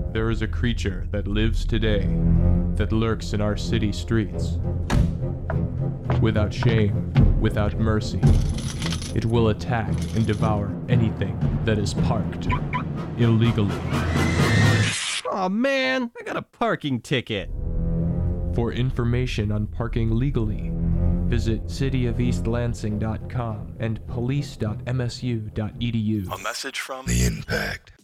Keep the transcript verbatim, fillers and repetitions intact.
There is a creature that lives today, that lurks in our city streets. Without shame, without mercy, it will attack and devour anything that is parked illegally. Aw, man, I got a parking ticket. For information on parking legally, visit city of east lansing dot com and police dot m s u dot e d u. A message from The Impact.